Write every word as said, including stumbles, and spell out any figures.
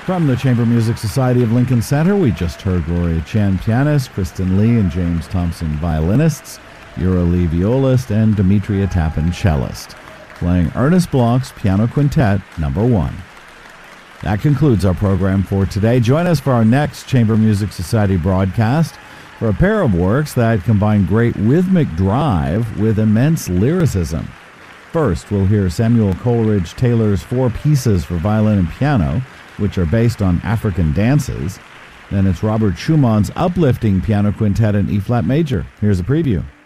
From the Chamber Music Society of Lincoln Center, we just heard Gloria Chan, pianist, Kristen Lee and James Thompson, violinists, Yura Lee, violist, and Demetria Tappan, cellist, playing Ernest Bloch's Piano Quintet Number One. That concludes our program for today. Join us for our next Chamber Music Society broadcast for a pair of works that combine great rhythmic drive with immense lyricism. First, we'll hear Samuel Coleridge Taylor's Four Pieces for Violin and Piano, which are based on African dances. Then it's Robert Schumann's uplifting piano quintet in E-flat major. Here's a preview.